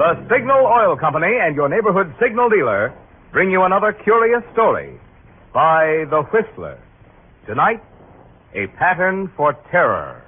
The Signal Oil Company and your neighborhood signal dealer bring you another curious story by The Whistler. Tonight, A Pattern for Terror.